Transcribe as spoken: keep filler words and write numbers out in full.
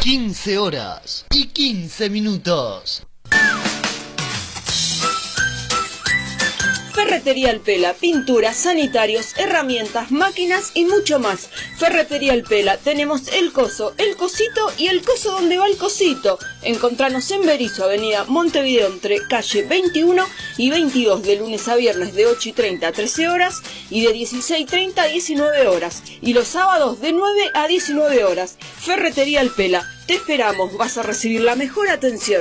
quince horas y quince minutos. Ferretería El Pela, pinturas, sanitarios, herramientas, máquinas y mucho más. Ferretería El Pela, tenemos el coso, el cosito y el coso donde va el cosito. Encontranos en Berisso, avenida Montevideo, entre calle veintiuno y veintidós, de lunes a viernes de ocho y treinta a trece horas y de dieciséis y treinta a diecinueve horas. Y los sábados de nueve a diecinueve horas. Ferretería El Pela, te esperamos, vas a recibir la mejor atención.